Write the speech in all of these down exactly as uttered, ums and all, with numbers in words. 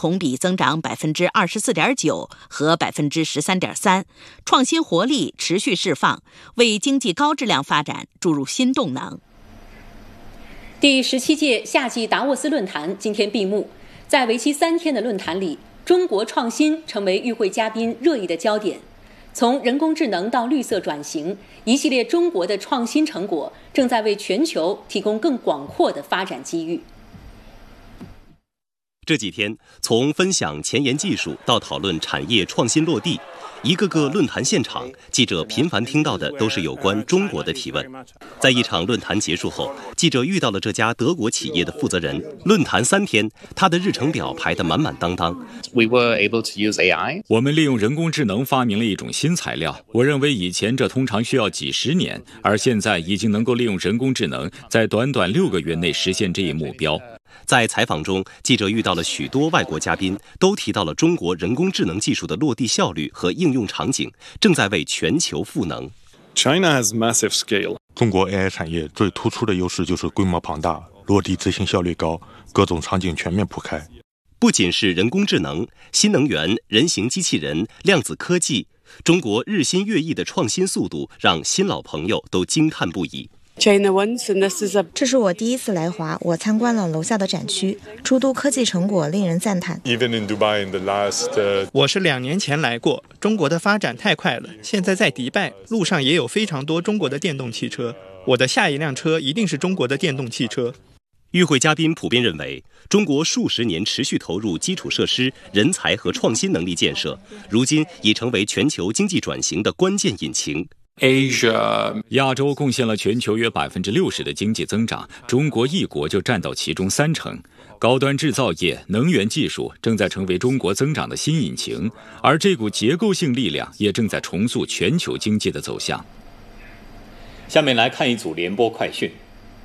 同比增长百分之二十四点九和百分之十三点三，创新活力持续释放，为经济高质量发展注入新动能。 第十七届夏季达沃斯论坛今天闭幕，在为期三天的论坛里，中国创新成为与会嘉宾热议的焦点。从人工智能到绿色转型，一系列中国的创新成果正在为全球提供更广阔的发展机遇。 这几天，从分享前沿技术到讨论产业创新落地，一个个论坛现场，记者频繁听到的都是有关中国的提问。在一场论坛结束后，记者遇到了这家德国企业的负责人。论坛三天，他的日程表排得满满当当。 We were able to use A I. 我们利用人工智能发明了一种新材料。我认为以前这通常需要几十年，而现在已经能够利用人工智能，在短短六个月内实现这一目标。 在采访中，记者遇到了许多外国嘉宾，都提到了中国人工智能技术的落地效率和应用场景，正在为全球赋能。 China has massive scale. 中国 A I 产业最突出的优势就是规模庞大，落地执行效率高，各种场景全面铺开。 不仅是人工智能、新能源、人形机器人、量子科技，中国日新月异的创新速度让新老朋友都惊叹不已。 这是我第一次来华，我参观了楼下的展区，诸多科技成果令人赞叹。 我是两年前来过，中国的发展太快了，现在在迪拜，路上也有非常多中国的电动汽车，我的下一辆车一定是中国的电动汽车。 与会嘉宾普遍认为，中国数十年持续投入基础设施、人才和创新能力建设，如今已成为全球经济转型的关键引擎。 Asia 亚洲贡献了全球约百分之六十的经济增长，中国一国就占到其中三成。高端制造业、能源技术正在成为中国增长的新引擎，而这股结构性力量也正在重塑全球经济的走向。 下面来看一组联播快讯。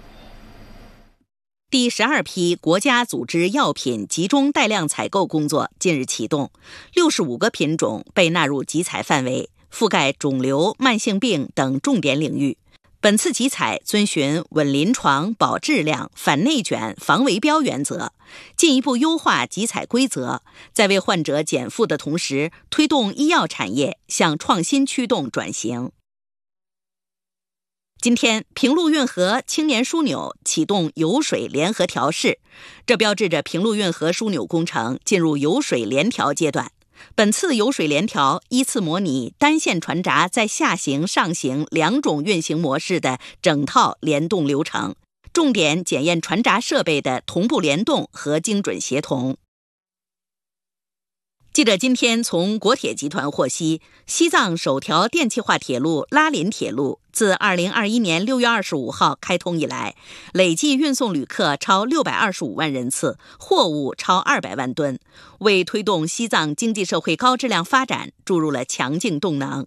第十二批国家组织药品集中带量采购工作近日启动，六十五个品种被纳入集采范围，覆盖肿瘤、慢性病等重点领域。本次集采遵循稳临床、保质量、反内卷、防围标原则，进一步优化集采规则，在为患者减负的同时，推动医药产业向创新驱动转型。今天，平陆运河青年枢纽启动油水联合调试，这标志着平陆运河枢纽工程进入油水联调阶段。本次油水联调依次模拟单线船闸在下行、上行两种运行模式的整套联动流程，重点检验船闸设备的同步联动和精准协同。记者今天从国铁集团获悉，西藏首条电气化铁路拉林铁路自二零二一年六月二十五号开通以来，累计运送旅客超六百二十五万人次，货物超二百万吨，为推动西藏经济社会高质量发展注入了强劲动能。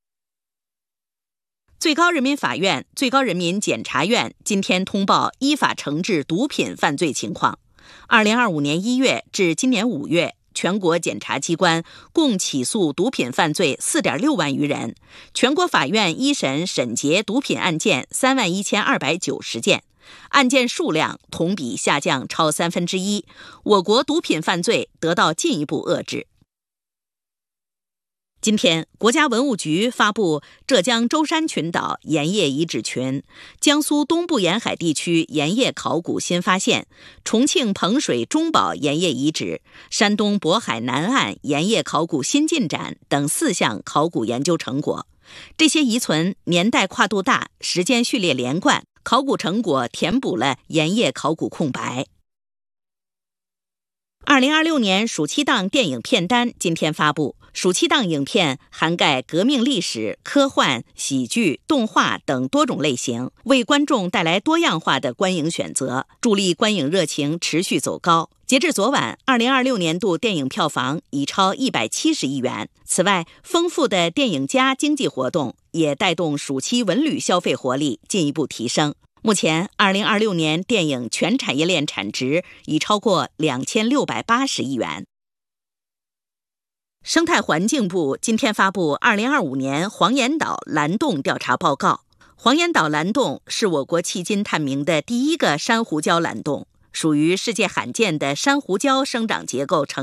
最高人民法院、最高人民检察院今天通报依法惩治毒品犯罪情况。二零二五年一月至今年五月，全国检察机关共起诉毒品犯罪 四点六万余人，全国法院一审审结毒品案件三万一千二百九十件，案件数量同比下降超三分之一，我国毒品犯罪得到进一步遏制。今天，国家文物局发布浙江舟山群岛盐业遗址群、江苏东部沿海地区盐业考古新发现、重庆彭水中宝盐业遗址、山东渤海南岸盐业考古新进展等四项考古研究成果。这些遗存年代跨度大，时间序列连贯，考古成果填补了盐业考古空白。二零二六年暑期档电影片单今天发布，暑期档影片涵盖革命历史、科幻、喜剧、动画等多种类型，为观众带来多样化的观影选择，助力观影热情持续走高。截至昨晚，二零二六年度电影票房已超一百七十亿元。此外，丰富的电影加经济活动也带动暑期文旅消费活力进一步提升。目前，二零二六年电影全产业链产值已超过两千六百八十亿元。生态环境部今天发布二零二五年黄岩岛蓝洞调查报告。黄岩岛蓝洞是我国迄今探明的第一个珊瑚礁蓝洞，属于世界罕见的珊瑚礁生长结构呈